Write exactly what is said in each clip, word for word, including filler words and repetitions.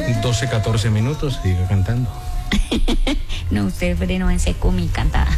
doce, catorce minutos, siga cantando. No, usted frenó en seco mi cantada.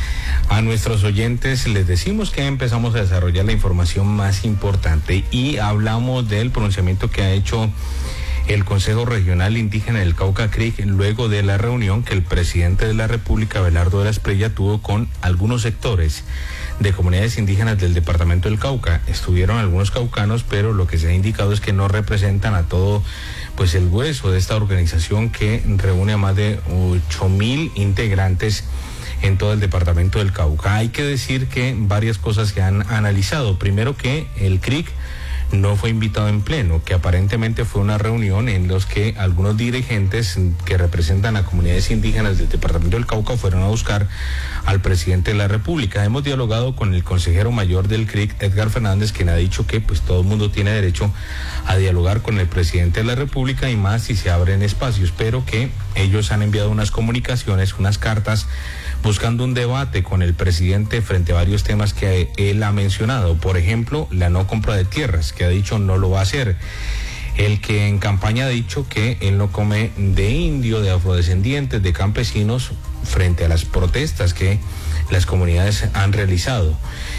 A nuestros oyentes les decimos que empezamos a desarrollar la información más importante y hablamos del pronunciamiento que ha hecho el Consejo Regional Indígena del Cauca C R I C luego de la reunión que el presidente de la República, Abelardo de la Espriella, tuvo con algunos sectores de comunidades indígenas del departamento del Cauca. Estuvieron algunos caucanos, pero lo que se ha indicado es que no representan a todo pues el hueso de esta organización que reúne a más de ocho mil integrantes en todo el departamento del Cauca. Hay que decir que varias cosas se han analizado. Primero, que el C R I C no fue invitado en pleno, que aparentemente fue una reunión en los que algunos dirigentes que representan a comunidades indígenas del departamento del Cauca fueron a buscar al presidente de la República. Hemos dialogado con el consejero mayor del C R I C, Edgar Fernández, quien ha dicho que pues todo el mundo tiene derecho a dialogar con el presidente de la República y más si se abren espacios, pero que ellos han enviado unas comunicaciones, unas cartas buscando un debate con el presidente frente a varios temas que él ha mencionado. Por ejemplo, la no compra de tierras, que ha dicho no lo va a hacer. El que en campaña ha dicho que él no come de indio, de afrodescendientes, de campesinos, frente a las protestas que las comunidades han realizado.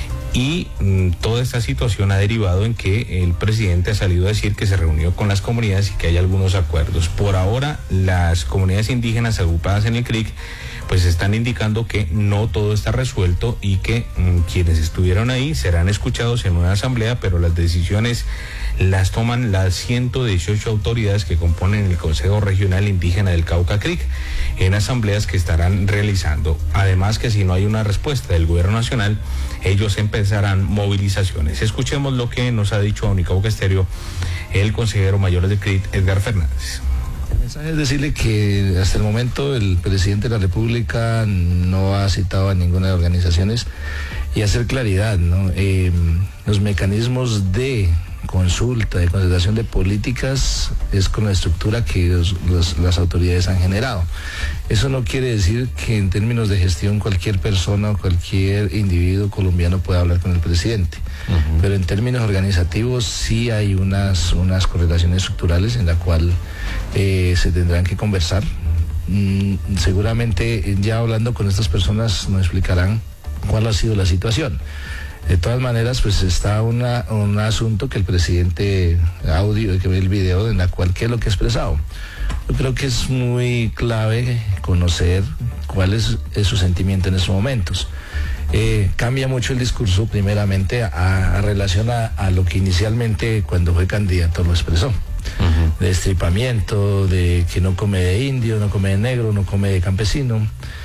Y mmm, toda esta situación ha derivado en que el presidente ha salido a decir que se reunió con las comunidades y que hay algunos acuerdos. Por ahora, las comunidades indígenas agrupadas en el C R I C pues están indicando que no todo está resuelto y que mmm, quienes estuvieron ahí serán escuchados en una asamblea, pero las decisiones las toman las ciento dieciocho autoridades que componen el Consejo Regional Indígena del Cauca C R I C en asambleas que estarán realizando. Además, que si no hay una respuesta del gobierno nacional, ellos empezarán movilizaciones. Escuchemos lo que nos ha dicho a Unicauca Estéreo el consejero mayor del C R I C, Edgar Fernández. El mensaje es decirle que hasta el momento el presidente de la República no ha citado a ninguna de las organizaciones y hacer claridad, ¿no? Eh, los mecanismos de consulta, de concertación de políticas es con la estructura que los, los, las autoridades han generado. Eso no quiere decir que en términos de gestión cualquier persona o cualquier individuo colombiano pueda hablar con el presidente. Uh-huh. Pero en términos organizativos sí hay unas, unas correlaciones estructurales en la cual eh, se tendrán que conversar. Mm, seguramente ya hablando con estas personas nos explicarán cuál ha sido la situación. De todas maneras, pues está una, un asunto que el presidente audio, que ve el video en la cual, ¿qué es lo que ha expresado? Yo creo que es muy clave conocer cuál es, es su sentimiento en estos momentos. Eh, cambia mucho el discurso, primeramente, a, a relación a, a lo que inicialmente, cuando fue candidato, lo expresó. Uh-huh. De estripamiento, de que no come de indio, no come de negro, no come de campesino.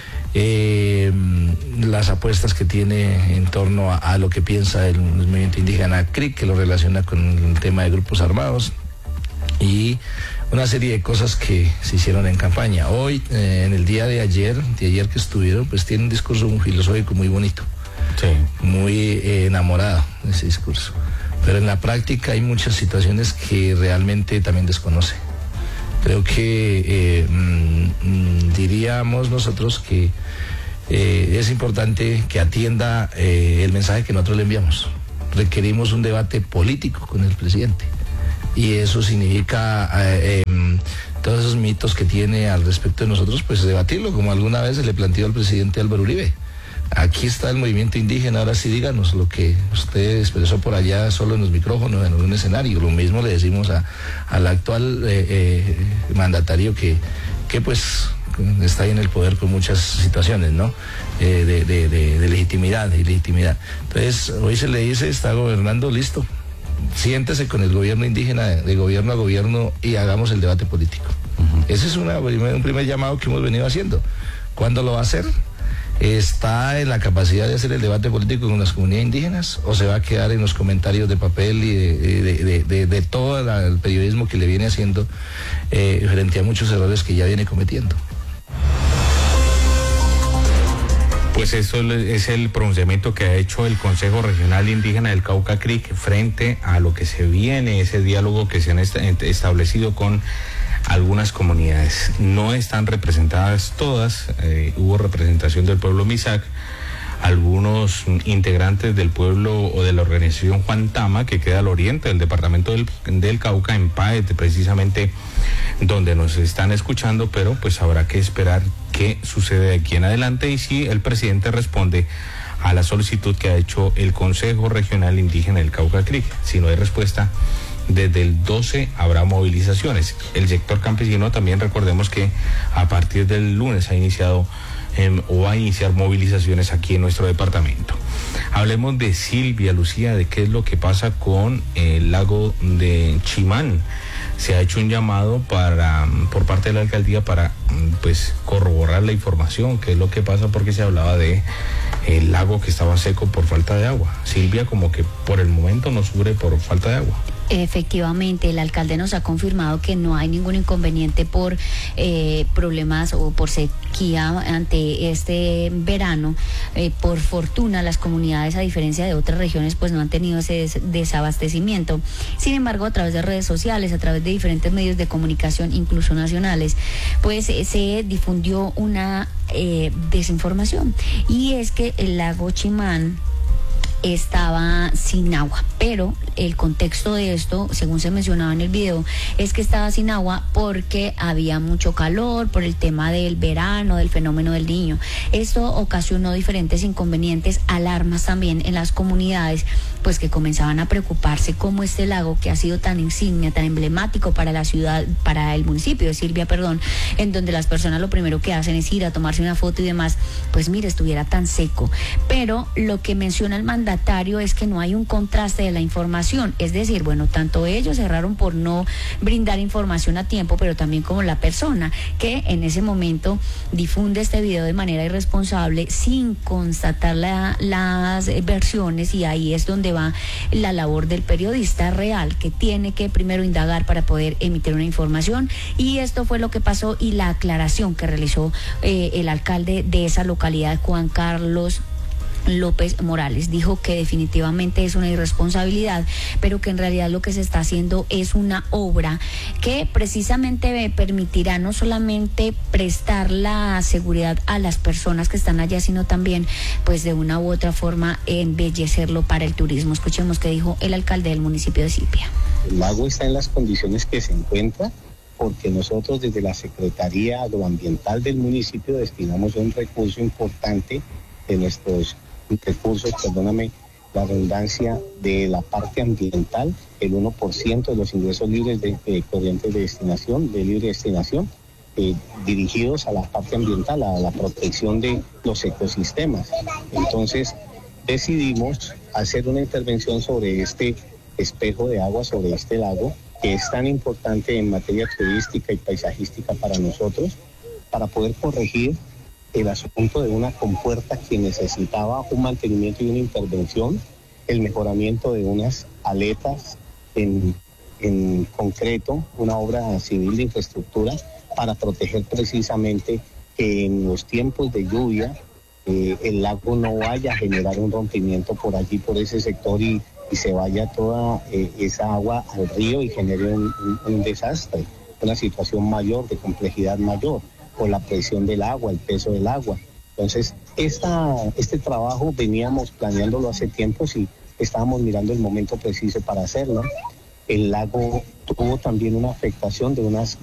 Eh, las apuestas que tiene en torno a, a lo que piensa el, el movimiento indígena C R I C, que lo relaciona con el tema de grupos armados y una serie de cosas que se hicieron en campaña. Hoy, eh, en el día de ayer, de ayer que estuvieron, pues tiene un discurso muy filosófico muy bonito, sí. Muy eh, enamorado de ese discurso, pero en la práctica hay muchas situaciones que realmente también desconoce. Creo que eh, mm, diríamos nosotros que eh, es importante que atienda eh, el mensaje que nosotros le enviamos. Requerimos un debate político con el presidente y eso significa eh, eh, todos esos mitos que tiene al respecto de nosotros, pues debatirlo, como alguna vez se le planteó al presidente Álvaro Uribe. Aquí está el movimiento indígena, ahora sí díganos lo que usted expresó por allá solo en los micrófonos, en un escenario. Lo mismo le decimos a, al actual eh, eh, mandatario que, que pues está ahí en el poder con muchas situaciones, ¿no? Eh, de, de, de, de legitimidad, de ilegitimidad. Entonces, hoy se le dice, está gobernando, listo. Siéntese con el gobierno indígena, de gobierno a gobierno, y hagamos el debate político. Uh-huh. Ese es una, un primer llamado que hemos venido haciendo. ¿Cuándo lo va a hacer? ¿Está en la capacidad de hacer el debate político con las comunidades indígenas o se va a quedar en los comentarios de papel y de, de, de, de, de todo la, el periodismo que le viene haciendo eh, frente a muchos errores que ya viene cometiendo? Pues eso es el pronunciamiento que ha hecho el Consejo Regional Indígena del Cauca C R I C frente a lo que se viene, ese diálogo que se han establecido con algunas comunidades. No están representadas todas, eh, hubo representación del pueblo Misak, algunos integrantes del pueblo o de la organización Juan Tama, que queda al oriente del departamento del, del Cauca, en Páez, precisamente donde nos están escuchando, pero pues habrá que esperar qué sucede de aquí en adelante y si el presidente responde a la solicitud que ha hecho el Consejo Regional Indígena del Cauca Crique. Si no hay respuesta, desde el doce habrá movilizaciones. El sector campesino también, recordemos que a partir del lunes ha iniciado eh, o va a iniciar movilizaciones aquí en nuestro departamento. Hablemos de Silvia, Lucía, de qué es lo que pasa con el lago de Chimán. Se ha hecho un llamado para por parte de la alcaldía para pues corroborar la información, qué es lo que pasa, porque se hablaba de el lago que estaba seco por falta de agua. Silvia, como que por el momento no sufre por falta de agua. Efectivamente, el alcalde nos ha confirmado que no hay ningún inconveniente por eh, problemas o por sequía ante este verano. Eh, por fortuna, las comunidades, a diferencia de otras regiones, pues no han tenido ese des desabastecimiento. Sin embargo, a través de redes sociales, a través de diferentes medios de comunicación, incluso nacionales, pues eh, se difundió una eh, desinformación. Y es que el lago Chimán estaba sin agua, pero el contexto de esto, según se mencionaba en el video, es que estaba sin agua porque había mucho calor, por el tema del verano, del fenómeno del Niño. Esto ocasionó diferentes inconvenientes, alarmas también en las comunidades, pues que comenzaban a preocuparse cómo este lago, que ha sido tan insignia, tan emblemático para la ciudad, para el municipio de Silvia, perdón, en donde las personas lo primero que hacen es ir a tomarse una foto y demás, pues mire, estuviera tan seco. Pero lo que menciona el mandatario es que no hay un contraste de la información, es decir, bueno, tanto ellos cerraron por no brindar información a tiempo, pero también como la persona que en ese momento difunde este video de manera irresponsable sin constatar la, las versiones, y ahí es donde va la labor del periodista real, que tiene que primero indagar para poder emitir una información, y esto fue lo que pasó y la aclaración que realizó eh, el alcalde de esa localidad, Juan Carlos López Morales. Dijo que definitivamente es una irresponsabilidad, pero que en realidad lo que se está haciendo es una obra que precisamente permitirá no solamente prestar la seguridad a las personas que están allá, sino también, pues de una u otra forma, embellecerlo para el turismo. Escuchemos qué dijo el alcalde del municipio de Silvia. El lago está en las condiciones que se encuentra porque nosotros desde la Secretaría Agroambiental del municipio destinamos un recurso importante de nuestros recursos, perdóname la redundancia, de la parte ambiental, el uno por ciento de los ingresos libres de, de corrientes de destinación, de libre destinación, eh, dirigidos a la parte ambiental, a la protección de los ecosistemas. Entonces decidimos hacer una intervención sobre este espejo de agua, sobre este lago, que es tan importante en materia turística y paisajística para nosotros, para poder corregir el asunto de una compuerta que necesitaba un mantenimiento y una intervención, el mejoramiento de unas aletas en, en concreto, una obra civil de infraestructura para proteger precisamente que en los tiempos de lluvia eh, el lago no vaya a generar un rompimiento por allí, por ese sector, y, y se vaya toda eh, esa agua al río y genere un, un, un desastre, una situación mayor, de complejidad mayor, por la presión del agua, el peso del agua. Entonces, esta, este trabajo veníamos planeándolo hace tiempo y estábamos mirando el momento preciso para hacerlo. El lago tuvo también una afectación de unas